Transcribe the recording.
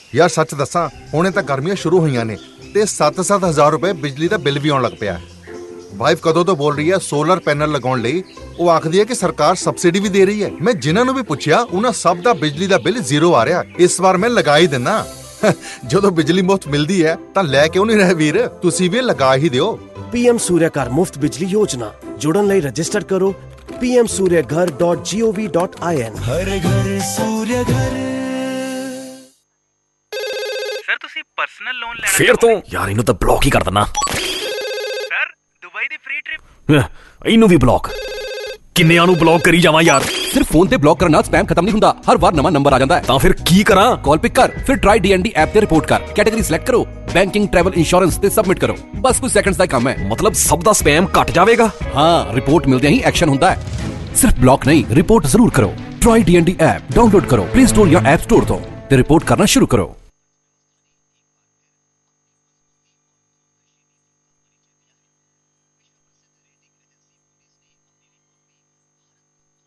ਯਾਰ ਸੱਚ ਦੱਸਾਂ, ਹੁਣੇ ਤਾਂ ਗਰਮੀਆਂ ਸ਼ੁਰੂ ਹੋਈਆਂ ਨੇ ਤੇ 7-7 ਹਜ਼ਾਰ ਰੁਪਏ ਬਿਜਲੀ ਦਾ ਬਿੱਲ ਵੀ ਆਉਣ ਲੱਗ ਪਿਆ। ਵਾਈਫ ਕਦੋਂ ਤੋਂ ਬੋਲ ਰਹੀ ਹੈ ਸੋਲਰ ਪੈਨਲ ਲਗਾਉਣ ਲਈ। ਉਹ ਆਖਦੀ ਹੈ ਕਿ ਸਰਕਾਰ ਸਬਸਿਡੀ ਵੀ ਦੇ ਰਹੀ ਹੈ। ਮੈਂ ਜਿਨ੍ਹਾਂ ਨੂੰ ਵੀ ਪੁੱਛਿਆ ਉਹਨਾਂ ਸਭ ਦਾ ਬਿਜਲੀ ਦਾ ਬਿੱਲ ਜ਼ੀਰੋ ਆ ਰਿਹਾ। ਇਸ ਵਾਰ ਮੈਂ ਲਗਾ ਹੀ ਦਿੰਨਾ। ਜਦੋਂ ਬਿਜਲੀ ਮੁਫਤ ਮਿਲਦੀ ਹੈ ਤਾਂ ਲੈ ਕਿਉਂ ਨਹੀਂ ਰਹੇ ਵੀਰ, ਤੁਸੀਂ ਵੀ ਲਗਾ ਹੀ ਦਿਓ। PM सूर्य घर मुफ्त बिजली योजना जुड़न ਲਈ रजिस्टर करो pmsuryaghar.gov.in। हर घर सूर्य घर। ਸਰ ਤੁਸੀਂ ਪਰਸਨਲ ਲੋਨ ਲੈਣਾ ਫੇਰ ਤੋਂ ਯਾਰ ਇਹਨੂੰ ਤਾਂ ਬਲੌਕ ਹੀ ਕਰ ਦਿੰਨਾ। ਸਰ ਦੁਬਈ ਦੀ ਫ੍ਰੀ ਟ੍ਰਿਪ। ਇਹਨੂੰ ਵੀ ਬਲੌਕ। ਕਿੰਨਿਆਂ ਨੂੰ ਬਲੌਕ ਕਰੀ ਜਾਵਾਂ ਯਾਰ। ਸਿਰਫ ਫੋਨ ਤੇ ਬਲੌਕ ਕਰਨ ਨਾਲ ਸਪੈਮ ਖਤਮ ਨਹੀਂ ਹੁੰਦਾ, ਹਰ ਵਾਰ ਨਵਾਂ ਨੰਬਰ ਆ ਜਾਂਦਾ ਹੈ। ਤਾਂ ਫਿਰ ਕੀ ਕਰਾਂ? ਕਾਲ ਪਿਕ ਕਰ, ਫਿਰ ਟਰਾਈ DND ਐਪ ਤੇ ਰਿਪੋਰਟ ਕਰ, ਕੈਟੇਗਰੀ ਸਿਲੈਕਟ ਕਰੋ, ਬੈਂਕਿੰਗ, ਟਰੈਵਲ, ਇੰਸ਼ੋਰੈਂਸ ਤੇ ਸਬਮਿਟ ਕਰੋ। ਬਸ ਕੁਝ ਸੈਕਿੰਡਸ ਦਾ ਕੰਮ ਹੈ। ਮਤਲਬ ਸਭ ਦਾ ਸਪੈਮ ਘਟ ਜਾਵੇਗਾ। ਹਾਂ, ਰਿਪੋਰਟ ਮਿਲਦਿਆਂ ਹੀ ਐਕਸ਼ਨ ਹੁੰਦਾ ਹੈ। ਸਿਰਫ ਬਲੌਕ ਨਹੀਂ, ਰਿਪੋਰਟ ਜ਼ਰੂਰ ਕਰੋ। ਟਰਾਈ DND ਐਪ ਡਾਊਨਲੋਡ ਕਰੋ ਪਲੇ ਸਟੋਰ ਜਾਂ ਐਪ ਸਟੋਰ ਤੋਂ ਤੇ ਰਿਪੋਰਟ ਕਰਨਾ ਸ਼ੁਰੂ ਕਰੋ।